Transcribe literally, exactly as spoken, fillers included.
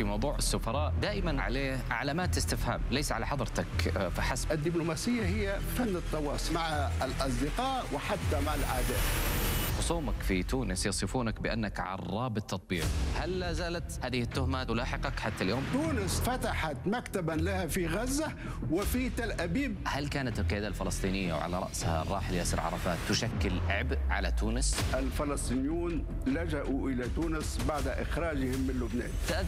موضوع السفراء دائما عليه علامات استفهام، ليس على حضرتك فحسب. الدبلوماسية هي فن التواصل مع الأصدقاء وحتى مع الأعداء. خصومك في تونس يصفونك بأنك عراب التطبيع، هل لا زالت هذه التهمة تلاحقك حتى اليوم؟ تونس فتحت مكتبا لها في غزة وفي تل أبيب. هل كانت القيادة الفلسطينية وعلى رأسها الراحل ياسر عرفات تشكل عبء على تونس؟ الفلسطينيون لجأوا إلى تونس بعد إخراجهم من لبنان.